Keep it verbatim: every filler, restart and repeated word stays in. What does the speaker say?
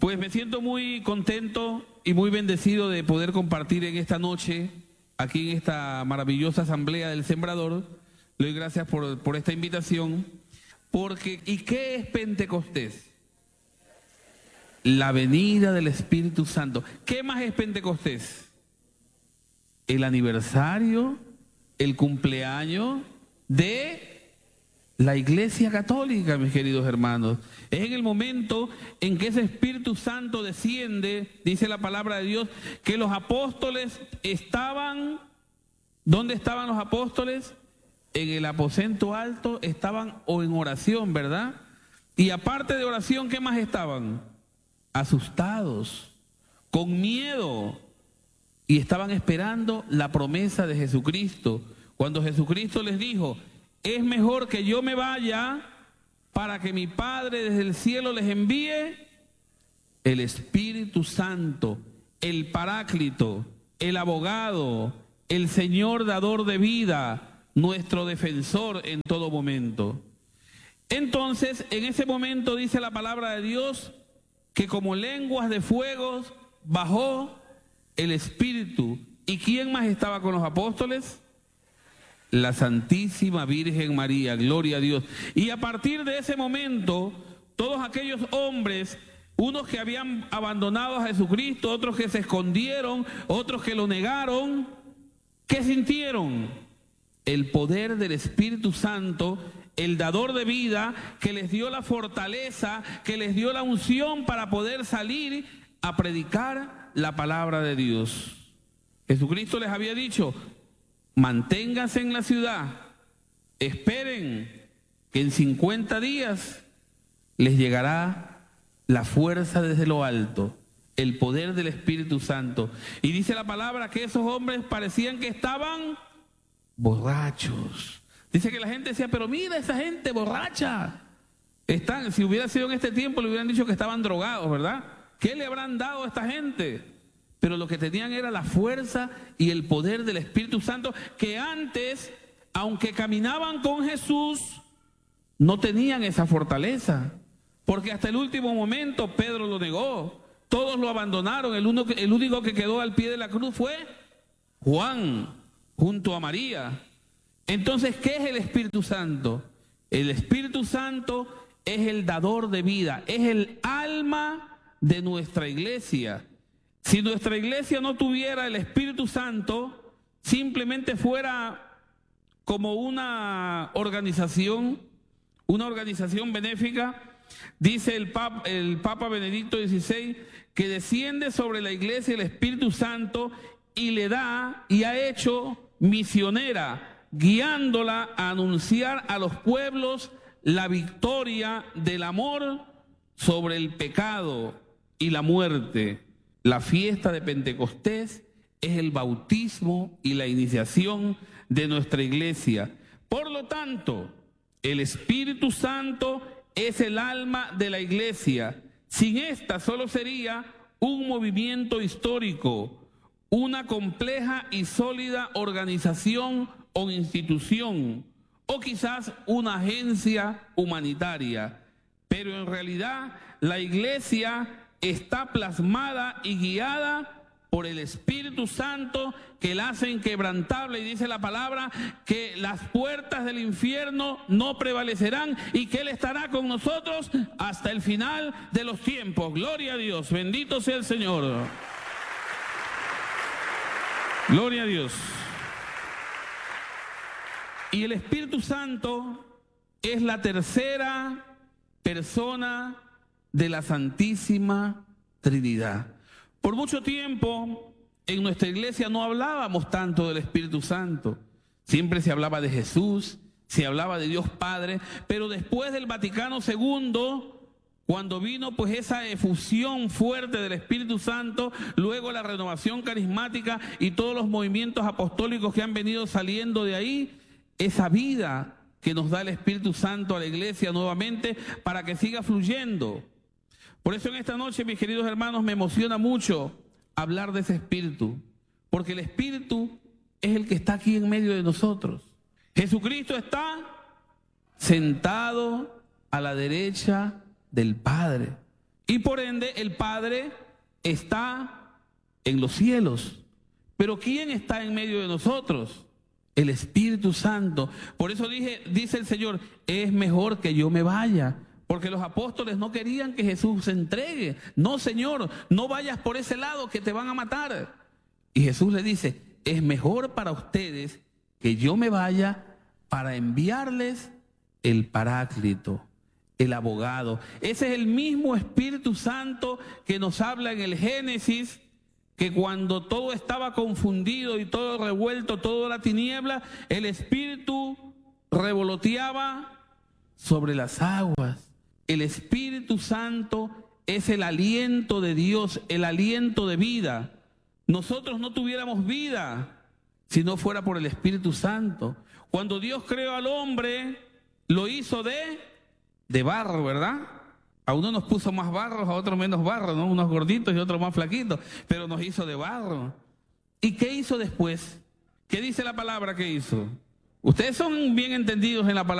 Pues me siento muy contento y muy bendecido de poder compartir en esta noche, aquí en esta maravillosa asamblea del Sembrador. Le doy gracias por, por esta invitación, porque ¿y qué es Pentecostés? La venida del Espíritu Santo. ¿Qué más es Pentecostés? El aniversario, el cumpleaños de la Iglesia Católica, mis queridos hermanos. Es en el momento en que ese Espíritu Santo desciende, dice la palabra de Dios, que los apóstoles estaban, ¿dónde estaban los apóstoles? En el aposento alto, estaban o en oración, ¿verdad? Y aparte de oración, ¿qué más estaban? Asustados, con miedo, y estaban esperando la promesa de Jesucristo. Cuando Jesucristo les dijo: es mejor que yo me vaya para que mi Padre desde el cielo les envíe el Espíritu Santo, el Paráclito, el abogado, el Señor dador de vida, nuestro defensor en todo momento. Entonces, en ese momento dice la palabra de Dios que como lenguas de fuego bajó el Espíritu. ¿Y quién más estaba con los apóstoles? La Santísima Virgen María, gloria a Dios. Y a partir de ese momento, todos aquellos hombres, unos que habían abandonado a Jesucristo, otros que se escondieron, otros que lo negaron, ¿qué sintieron? El poder del Espíritu Santo, el dador de vida, que les dio la fortaleza, que les dio la unción para poder salir a predicar la palabra de Dios. Jesucristo les había dicho: manténganse en la ciudad, esperen que en cincuenta días les llegará la fuerza desde lo alto, el poder del Espíritu Santo. Y dice la palabra que esos hombres parecían que estaban borrachos. Dice que la gente decía: pero mira esa gente borracha. Están, si hubiera sido en este tiempo, le hubieran dicho que estaban drogados, ¿verdad? ¿Qué le habrán dado a esta gente? Pero lo que tenían era la fuerza y el poder del Espíritu Santo, que antes, aunque caminaban con Jesús, no tenían esa fortaleza. Porque hasta el último momento Pedro lo negó, todos lo abandonaron, el, uno, el único que quedó al pie de la cruz fue Juan, junto a María. Entonces, ¿qué es el Espíritu Santo? El Espíritu Santo es el dador de vida, es el alma de nuestra iglesia. Si nuestra iglesia no tuviera el Espíritu Santo, simplemente fuera como una organización, una organización benéfica. Dice el Papa, el Papa Benedicto dieciséis que desciende sobre la iglesia el Espíritu Santo y le da y ha hecho misionera, guiándola a anunciar a los pueblos la victoria del amor sobre el pecado y la muerte. La fiesta de Pentecostés es el bautismo y la iniciación de nuestra iglesia. Por lo tanto, el Espíritu Santo es el alma de la iglesia. Sin esta solo sería un movimiento histórico, una compleja y sólida organización o institución, o quizás una agencia humanitaria. Pero en realidad la iglesia está plasmada y guiada por el Espíritu Santo, que la hace inquebrantable, y dice la palabra que las puertas del infierno no prevalecerán y que Él estará con nosotros hasta el final de los tiempos. Gloria a Dios, bendito sea el Señor. Gloria a Dios. Y el Espíritu Santo es la tercera persona de la Santísima Trinidad. Por mucho tiempo en nuestra iglesia no hablábamos tanto del Espíritu Santo. Siempre se hablaba de Jesús, se hablaba de Dios Padre, pero después del Vaticano segundo, cuando vino pues esa efusión fuerte del Espíritu Santo, luego la renovación carismática y todos los movimientos apostólicos que han venido saliendo de ahí, esa vida que nos da el Espíritu Santo a la iglesia nuevamente para que siga fluyendo. Por eso en esta noche, mis queridos hermanos, me emociona mucho hablar de ese Espíritu, porque el Espíritu es el que está aquí en medio de nosotros. Jesucristo está sentado a la derecha del Padre y por ende el Padre está en los cielos. Pero ¿quién está en medio de nosotros? El Espíritu Santo. Por eso dije, dice el Señor, es mejor que yo me vaya. Porque los apóstoles no querían que Jesús se entregue. No, Señor, no vayas por ese lado que te van a matar. Y Jesús le dice, es mejor para ustedes que yo me vaya para enviarles el Paráclito, el abogado. Ese es el mismo Espíritu Santo que nos habla en el Génesis, que cuando todo estaba confundido y todo revuelto, toda la tiniebla, el Espíritu revoloteaba sobre las aguas. El Espíritu Santo es el aliento de Dios, el aliento de vida. Nosotros no tuviéramos vida si no fuera por el Espíritu Santo. Cuando Dios creó al hombre, lo hizo de, de barro, ¿verdad? A uno nos puso más barro, a otros menos barro, ¿no? Unos gorditos y otros más flaquitos, pero nos hizo de barro. ¿Y qué hizo después? ¿Qué dice la palabra que hizo? Ustedes son bien entendidos en la palabra.